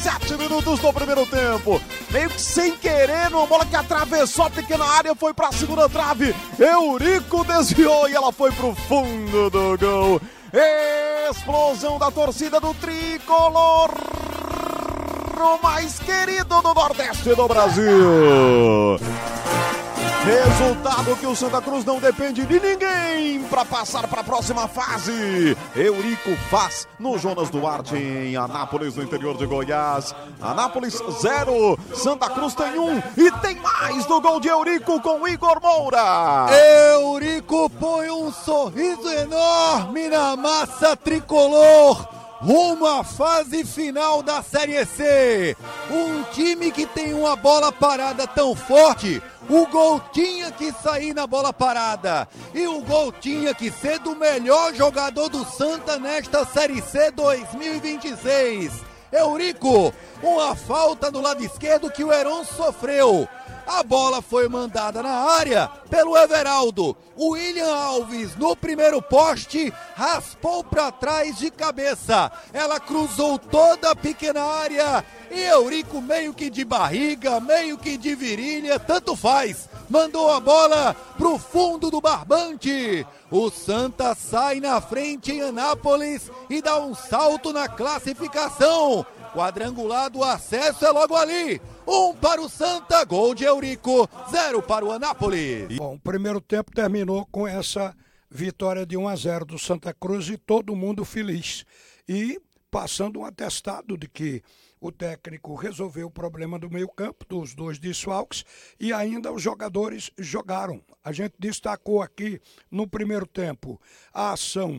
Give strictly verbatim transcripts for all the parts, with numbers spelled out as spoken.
sete minutos do primeiro tempo. Meio que sem querer, numa bola que atravessou a pequena área, foi pra segunda trave. Eurico desviou e ela foi pro fundo do gol. Explosão da torcida do tricolor, o mais querido do Nordeste do Brasil. Resultado que o Santa Cruz não depende de ninguém para passar para a próxima fase. Eurico faz no Jonas Duarte em Anápolis, no interior de Goiás. Anápolis zero, Santa Cruz tem um e tem mais do gol de Eurico com Igor Moura. Eurico põe um sorriso enorme na massa tricolor. Rumo à fase final da Série C. Um time que tem uma bola parada tão forte, o gol tinha que sair na bola parada. E o gol tinha que ser do melhor jogador do Santa nesta Série C dois mil e vinte e seis. Eurico, uma falta no lado esquerdo que o Heron sofreu. A bola foi mandada na área pelo Everaldo. O William Alves, no primeiro poste, raspou para trás de cabeça. Ela cruzou toda a pequena área e Eurico, meio que de barriga, meio que de virilha, tanto faz, mandou a bola pro fundo do barbante. O Santa sai na frente em Anápolis e dá um salto na classificação. Quadrangular do acesso é logo ali. Um para o Santa, gol de Eurico, zero para o Anápolis. Bom, o primeiro tempo terminou com essa vitória de um a zero do Santa Cruz e todo mundo feliz. E passando um atestado de que o técnico resolveu o problema do meio-campo, dos dois desfalques, e ainda os jogadores jogaram. A gente destacou aqui no primeiro tempo a ação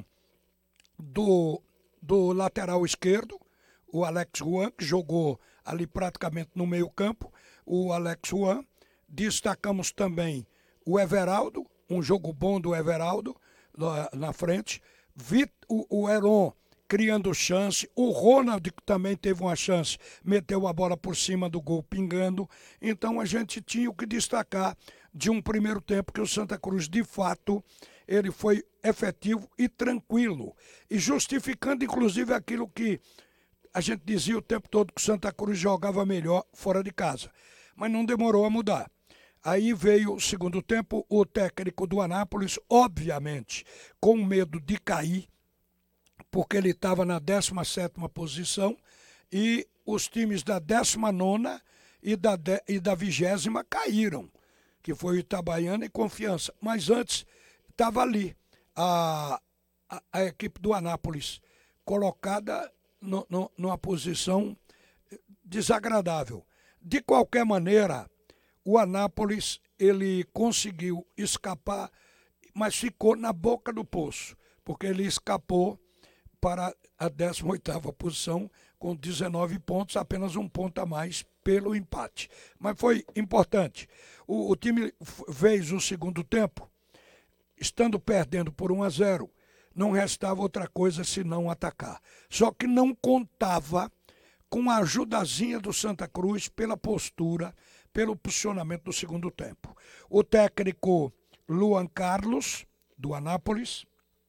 do, do lateral esquerdo, o Alex Juan, que jogou ali praticamente no meio-campo, o Alex Juan. Destacamos também o Everaldo, um jogo bom do Everaldo na, na frente. Vit, o, o Heron criando chance, o Ronald, que também teve uma chance, meteu a bola por cima do gol pingando. Então a gente tinha o que destacar de um primeiro tempo que o Santa Cruz, de fato, ele foi efetivo e tranquilo, e justificando inclusive aquilo que a gente dizia o tempo todo, que o Santa Cruz jogava melhor fora de casa, mas não demorou a mudar. Aí veio o segundo tempo, o técnico do Anápolis, obviamente, com medo de cair, porque ele estava na décima sétima posição, e os times da décima nona e da, de, e da vigésima caíram, que foi o Itabaiana e Confiança. Mas antes, estava ali a, a, a equipe do Anápolis, colocada No, no, numa posição desagradável. De qualquer maneira, o Anápolis ele conseguiu escapar, mas ficou na boca do poço, porque ele escapou para a décima oitava posição com dezenove pontos, apenas um ponto a mais pelo empate. Mas foi importante. O, o time fez o segundo tempo, estando perdendo por um a zero, não restava outra coisa senão atacar. Só que não contava com a ajudazinha do Santa Cruz pela postura, pelo posicionamento do segundo tempo. O técnico Luan Carlos, do Anápolis,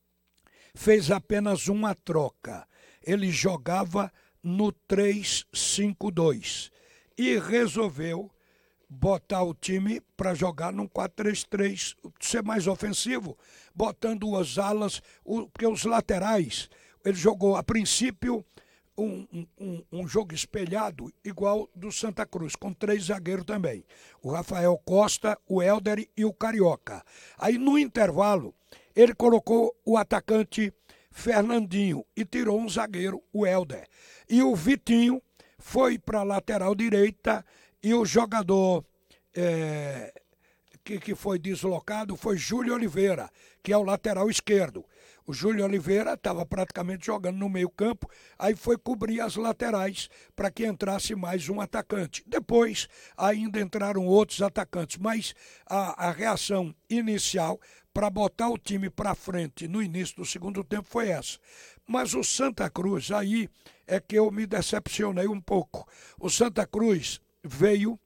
fez apenas uma troca. Ele jogava no três cinco dois e resolveu botar o time para jogar num quatro três três, ser mais ofensivo, botando as alas, o, porque os laterais, ele jogou a princípio um, um, um jogo espelhado igual do Santa Cruz, com três zagueiros também, o Rafael Costa, o Helder e o Carioca. Aí no intervalo ele colocou o atacante Fernandinho e tirou um zagueiro, o Helder, e o Vitinho foi para a lateral direita. E o jogador é, que, que foi deslocado foi Júlio Oliveira, que é o lateral esquerdo. O Júlio Oliveira estava praticamente jogando no meio campo, aí foi cobrir as laterais para que entrasse mais um atacante. Depois ainda entraram outros atacantes, mas a, a reação inicial para botar o time para frente no início do segundo tempo foi essa. Mas o Santa Cruz, aí é que eu me decepcionei um pouco. O Santa Cruz veio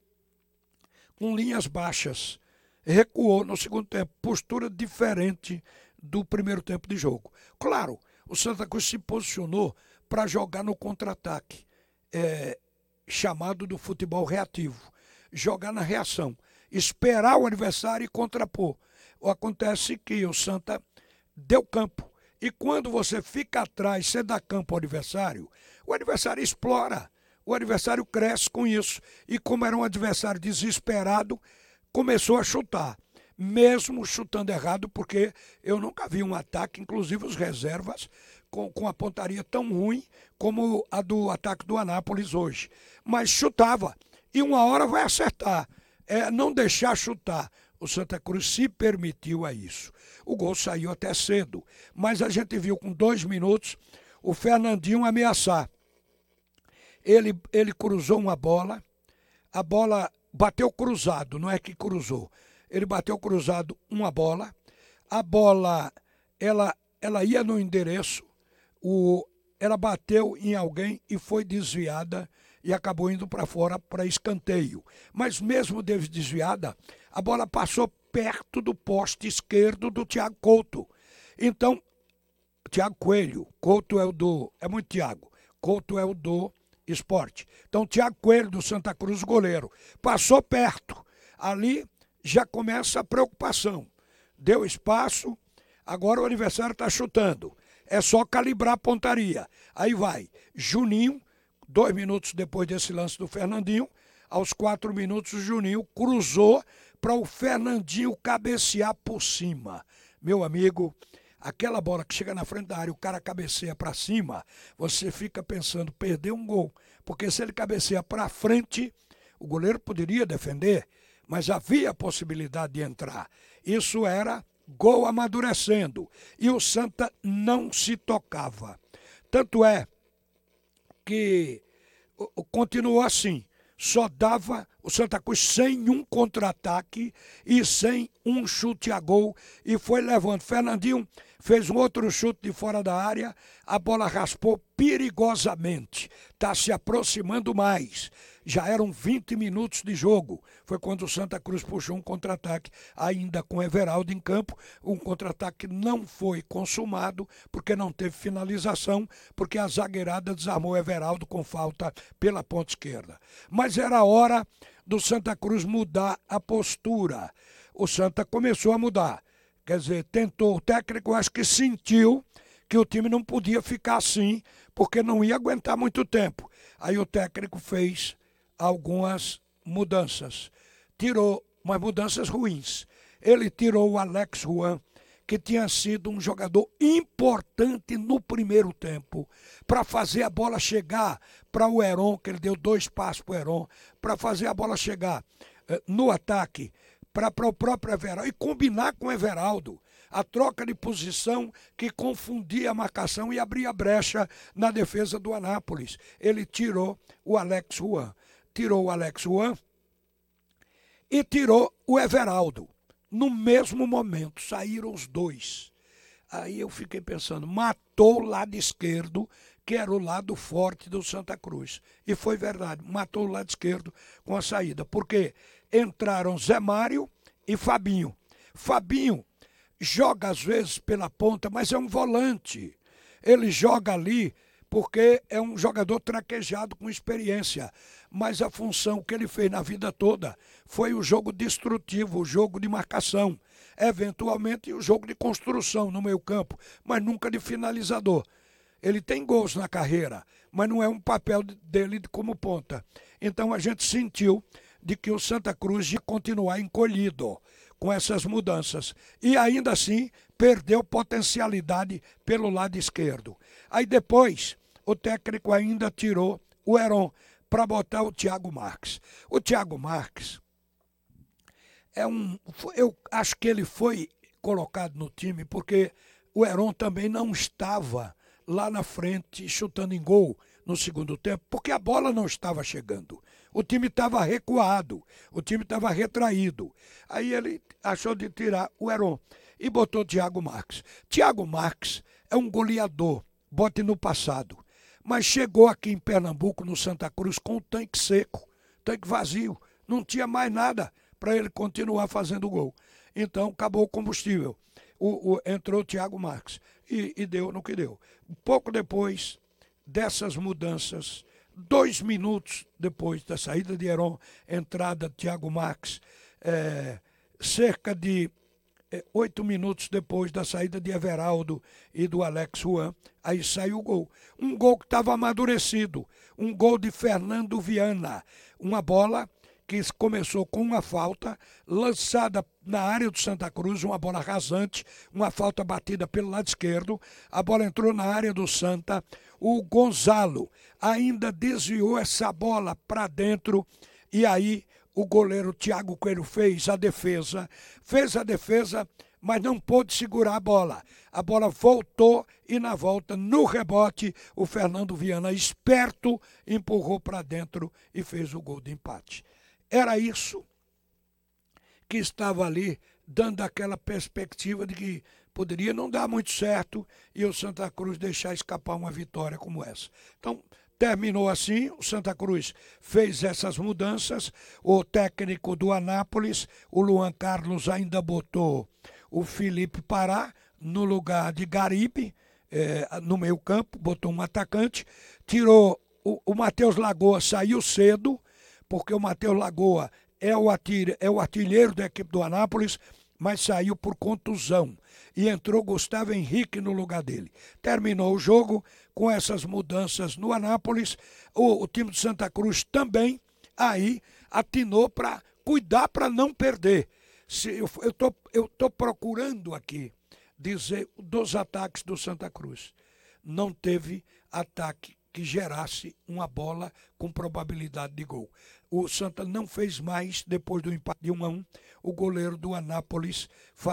com linhas baixas, recuou no segundo tempo, postura diferente do primeiro tempo de jogo. Claro, o Santa Cruz se posicionou para jogar no contra-ataque. É, chamado do futebol reativo. Jogar na reação, esperar o adversário e contrapor. Acontece que o Santa deu campo. E quando você fica atrás, você dá campo ao adversário, o adversário explora, o adversário cresce com isso. E como era um adversário desesperado, começou a chutar. Mesmo chutando errado, porque eu nunca vi um ataque, inclusive os reservas, com, com a pontaria tão ruim como a do ataque do Anápolis hoje. Mas chutava. E uma hora vai acertar. É não deixar chutar. O Santa Cruz se permitiu a isso. O gol saiu até cedo, mas a gente viu com dois minutos o Fernandinho ameaçar. Ele, ele cruzou uma bola, a bola bateu cruzado, não é que cruzou. Ele bateu cruzado uma bola, a bola ela, ela ia no endereço, o, ela bateu em alguém e foi desviada e acabou indo para fora para escanteio. Mas mesmo desviada, a bola passou perto do poste esquerdo do Thiago Couto. Então, Thiago Coelho, Couto é o do... é muito Thiago, Couto é o do Esporte. Então, Thiago Coelho do Santa Cruz, goleiro, passou perto. Ali já começa a preocupação. Deu espaço, agora o adversário está chutando. É só calibrar a pontaria. Aí vai, Juninho, dois minutos depois desse lance do Fernandinho, aos quatro minutos o Juninho cruzou para o Fernandinho cabecear por cima. Meu amigo, aquela bola que chega na frente da área, o cara cabeceia para cima, você fica pensando, perdeu um gol. Porque se ele cabeceia para frente, o goleiro poderia defender, mas havia a possibilidade de entrar. Isso era gol amadurecendo. E o Santa não se tocava. Tanto é que continuou assim, só dava o Santa Cruz sem um contra-ataque e sem um chute a gol e foi levando. Fernandinho fez um outro chute de fora da área, a bola raspou perigosamente, está se aproximando mais. Já eram vinte minutos de jogo, foi quando o Santa Cruz puxou um contra-ataque, ainda com Everaldo em campo, um contra-ataque que não foi consumado, porque não teve finalização, porque a zagueirada desarmou Everaldo com falta pela ponta esquerda. Mas era a hora do Santa Cruz mudar a postura. O Santa começou a mudar, quer dizer, tentou, o técnico acho que sentiu que o time não podia ficar assim, porque não ia aguentar muito tempo. Aí o técnico fez algumas mudanças, tirou umas mudanças ruins. Ele tirou o Alex Juan, que tinha sido um jogador importante no primeiro tempo, para fazer a bola chegar para o Heron, que ele deu dois passos para o Heron, para fazer a bola chegar eh, no ataque, para o próprio Everaldo, e combinar com o Everaldo. A troca de posição que confundia a marcação e abria brecha na defesa do Anápolis. Ele tirou o Alex Juan. Tirou o Alex Juan e tirou o Everaldo. No mesmo momento, saíram os dois. Aí eu fiquei pensando, matou o lado esquerdo, que era o lado forte do Santa Cruz. E foi verdade, matou o lado esquerdo com a saída. Porque entraram Zé Mário e Fabinho. Fabinho joga às vezes pela ponta, mas é um volante. Ele joga ali porque é um jogador traquejado com experiência. Mas a função que ele fez na vida toda foi o jogo destrutivo, o jogo de marcação. Eventualmente o jogo de construção no meio campo, mas nunca de finalizador. Ele tem gols na carreira, mas não é um papel dele como ponta. Então a gente sentiu de que o Santa Cruz ia continuar encolhido com essas mudanças. E ainda assim perdeu potencialidade pelo lado esquerdo. Aí depois o técnico ainda tirou o Heron para botar o Thiago Marques. O Thiago Marques é um... eu acho que ele foi colocado no time porque o Heron também não estava lá na frente chutando em gol no segundo tempo, porque a bola não estava chegando. O time estava recuado, o time estava retraído. Aí ele achou de tirar o Heron e botou o Thiago Marques. Thiago Marques é um goleador, bote no passado, mas chegou aqui em Pernambuco, no Santa Cruz, com o tanque seco, tanque vazio. Não tinha mais nada para ele continuar fazendo gol. Então acabou o combustível. O, o, entrou o Thiago Marques e, e deu no que deu. Pouco depois dessas mudanças dois minutos depois da saída de Heron, entrada de Thiago Marques, é, cerca de é, oito minutos depois da saída de Everaldo e do Alex Juan, aí saiu o gol. Um gol que estava amadurecido, um gol de Fernando Viana, uma bola que começou com uma falta lançada na área do Santa Cruz, uma bola rasante, uma falta batida pelo lado esquerdo, a bola entrou na área do Santa, o Gonzalo ainda desviou essa bola para dentro e aí o goleiro Thiago Coelho fez a defesa, fez a defesa, mas não pôde segurar a bola. A bola voltou e na volta, no rebote, o Fernando Viana, esperto, empurrou para dentro e fez o gol de empate. Era isso que estava ali, dando aquela perspectiva de que poderia não dar muito certo e o Santa Cruz deixar escapar uma vitória como essa. Então, terminou assim, o Santa Cruz fez essas mudanças, o técnico do Anápolis, o Luan Carlos, ainda botou o Felipe Pará no lugar de Garibe, eh, no meio campo, botou um atacante, tirou o, o Matheus Lagoa, saiu cedo, porque o Matheus Lagoa é o, atir, é o artilheiro da equipe do Anápolis, mas saiu por contusão. E entrou Gustavo Henrique no lugar dele. Terminou o jogo com essas mudanças no Anápolis. O, o time de Santa Cruz também aí atinou para cuidar para não perder. Se, eu estou eu tô procurando aqui dizer dos ataques do Santa Cruz. Não teve ataque que gerasse uma bola com probabilidade de gol. O Santa não fez mais, depois do empate de um a um, o goleiro do Anápolis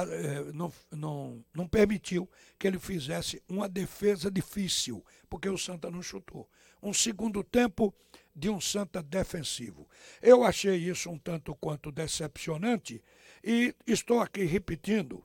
não, não, não permitiu que ele fizesse uma defesa difícil, porque o Santa não chutou. Um segundo tempo de um Santa defensivo. Eu achei isso um tanto quanto decepcionante e estou aqui repetindo,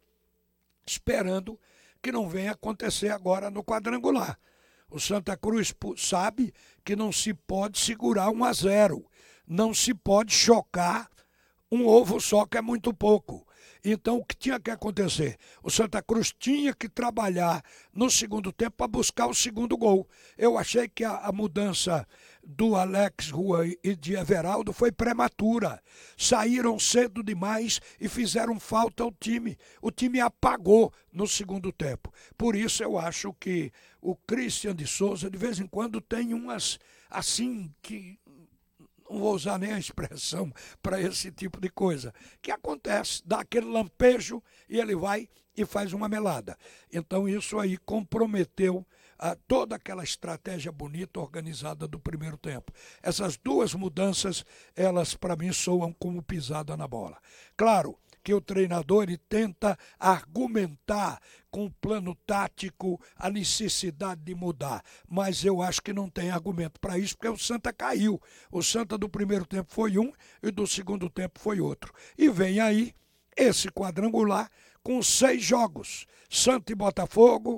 esperando que não venha acontecer agora no quadrangular. O Santa Cruz sabe que não se pode segurar um a zero. Não se pode chocar um ovo só, que é muito pouco. Então, o que tinha que acontecer? O Santa Cruz tinha que trabalhar no segundo tempo para buscar o segundo gol. Eu achei que a, a mudança do Alex Juan e de Everaldo foi prematura. Saíram cedo demais e fizeram falta ao time. O time apagou no segundo tempo. Por isso, eu acho que o Christian de Souza, de vez em quando, tem umas assim que... não vou usar nem a expressão para esse tipo de coisa, que acontece, dá aquele lampejo e ele vai e faz uma melada. Então isso aí comprometeu ah, toda aquela estratégia bonita, organizada do primeiro tempo. Essas duas mudanças, elas para mim soam como pisada na bola. Claro que o treinador ele tenta argumentar com o plano tático a necessidade de mudar, mas eu acho que não tem argumento para isso, porque o Santa caiu. O Santa do primeiro tempo foi um e do segundo tempo foi outro. E vem aí esse quadrangular com seis jogos. Santa e Botafogo,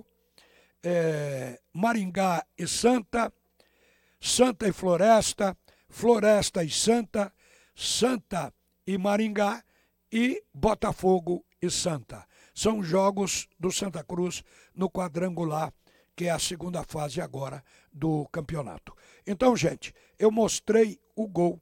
é, Maringá e Santa, Santa e Floresta, Floresta e Santa, Santa e Maringá, e Botafogo e Santa. São jogos do Santa Cruz no quadrangular, que é a segunda fase agora do campeonato. Então, gente, eu mostrei o gol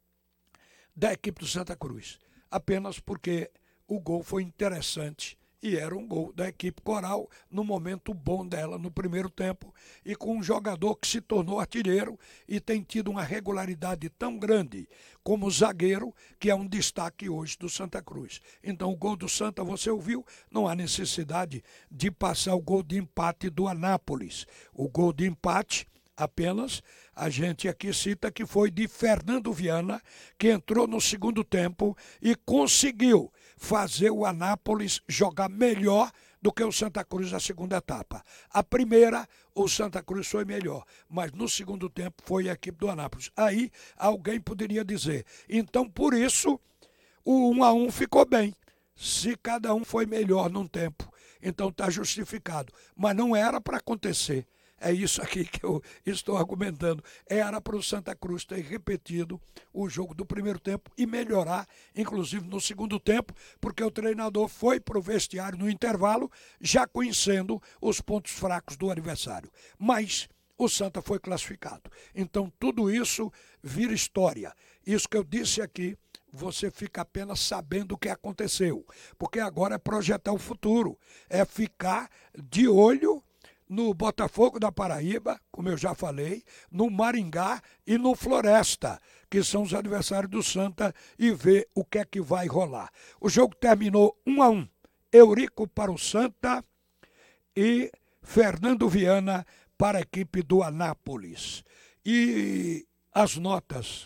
da equipe do Santa Cruz, apenas porque o gol foi interessante e era um gol da equipe Coral no momento bom dela no primeiro tempo e com um jogador que se tornou artilheiro e tem tido uma regularidade tão grande como zagueiro, que é um destaque hoje do Santa Cruz. Então o gol do Santa, você ouviu, não há necessidade de passar o gol de empate do Anápolis. O gol de empate apenas a gente aqui cita que foi de Fernando Viana, que entrou no segundo tempo e conseguiu fazer o Anápolis jogar melhor do que o Santa Cruz na segunda etapa. A primeira, o Santa Cruz foi melhor, mas no segundo tempo foi a equipe do Anápolis. Aí alguém poderia dizer, então por isso o um a um ficou bem, se cada um foi melhor num tempo. Então está justificado, mas não era para acontecer. É isso aqui que eu estou argumentando. Era para o Santa Cruz ter repetido o jogo do primeiro tempo e melhorar, inclusive no segundo tempo, porque o treinador foi para o vestiário no intervalo, já conhecendo os pontos fracos do adversário. Mas o Santa foi classificado. Então tudo isso vira história. Isso que eu disse aqui, você fica apenas sabendo o que aconteceu. Porque agora é projetar o futuro, é ficar de olho no Botafogo da Paraíba, como eu já falei, no Maringá e no Floresta, que são os adversários do Santa, e ver o que é que vai rolar. O jogo terminou um a um. Eurico para o Santa e Fernando Viana para a equipe do Anápolis. E as notas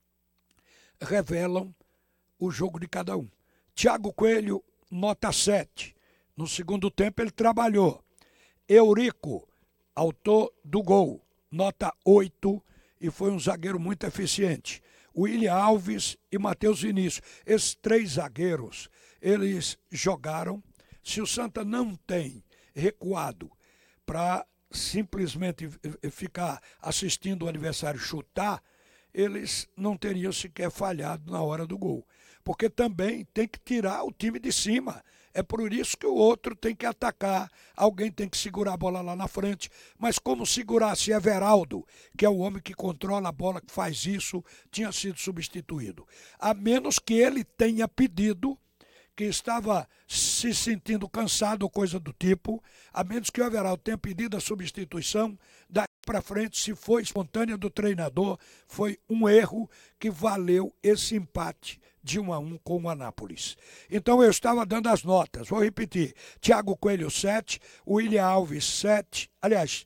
revelam o jogo de cada um. Thiago Coelho, nota sete. No segundo tempo ele trabalhou. Eurico, autor do gol, nota oito, e foi um zagueiro muito eficiente. William Alves e Matheus Vinícius. Esses três zagueiros, eles jogaram. Se o Santa não tem recuado para simplesmente ficar assistindo o adversário chutar, eles não teriam sequer falhado na hora do gol. Porque também tem que tirar o time de cima. É por isso que o outro tem que atacar, alguém tem que segurar a bola lá na frente. Mas como segurasse Everaldo, que é o homem que controla a bola, que faz isso, tinha sido substituído. A menos que ele tenha pedido, que estava se sentindo cansado ou coisa do tipo, a menos que o Everaldo tenha pedido a substituição, daí para frente, se foi espontânea do treinador, foi um erro que valeu esse empate de um a um com o Anápolis. Então eu estava dando as notas, vou repetir, Thiago Coelho sete, William Alves sete, aliás,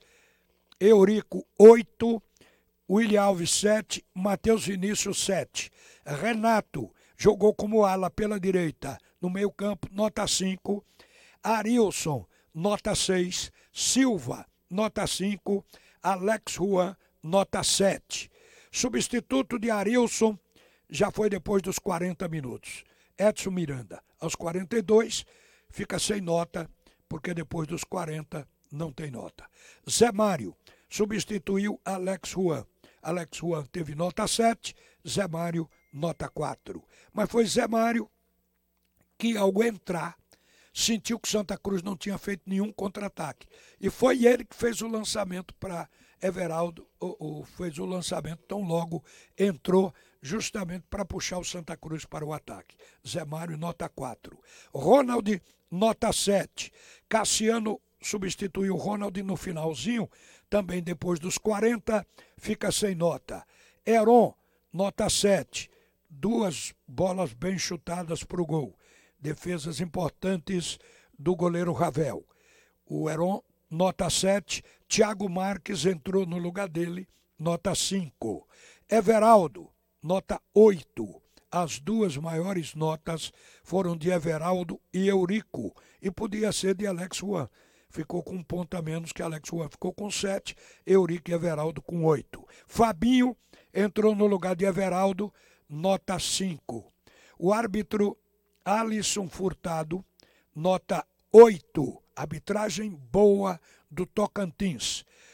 Eurico oito, William Alves sete, Matheus Vinícius sete, Renato jogou como ala pela direita, no meio campo, nota cinco, Arilson, nota seis, Silva, nota cinco, Alex Juan, nota sete. Substituto de Arilson já foi depois dos quarenta minutos. Edson Miranda, aos quarenta e dois, fica sem nota, porque depois dos quarenta não tem nota. Zé Mário substituiu Alex Juan. Alex Juan teve nota sete, Zé Mário nota quatro. Mas foi Zé Mário que, ao entrar, sentiu que Santa Cruz não tinha feito nenhum contra-ataque. E foi ele que fez o lançamento para Everaldo, ou, ou fez o lançamento tão logo entrou, justamente para puxar o Santa Cruz para o ataque. Zé Mário, nota quatro. Ronald, nota sete. Cassiano substituiu o Ronald no finalzinho, também depois dos quarenta, fica sem nota. Heron, nota sete. Duas bolas bem chutadas para o gol. Defesas importantes do goleiro Ravel. O Heron, nota sete. Thiago Marques entrou no lugar dele, nota cinco. Everaldo, nota oito. As duas maiores notas foram de Everaldo e Eurico. E podia ser de Alex Juan. Ficou com um ponto a menos que Alex Juan. Ficou com sete. Eurico e Everaldo com oito. Fabinho entrou no lugar de Everaldo, nota cinco. O árbitro Alisson Furtado, nota oito. Arbitragem boa do Tocantins.